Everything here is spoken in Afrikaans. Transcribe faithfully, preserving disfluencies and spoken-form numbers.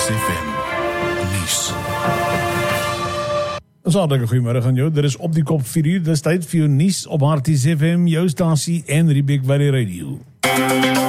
Harties F M nuus. Saterdag, goeiemôre aan jou. Dit is op die kop vier uur. Dis tyd vir jou nuus op Harties F M, jou stasie en Riebeek Valley Radio.